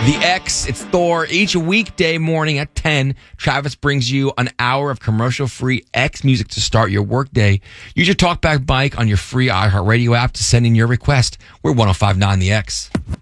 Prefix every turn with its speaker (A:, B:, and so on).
A: The X, it's Thor. Each weekday morning at 10, Travis brings you an hour of commercial-free X music to start your workday. Use your TalkBack mic on your free iHeartRadio app to send in your request. We're 105.9 The X.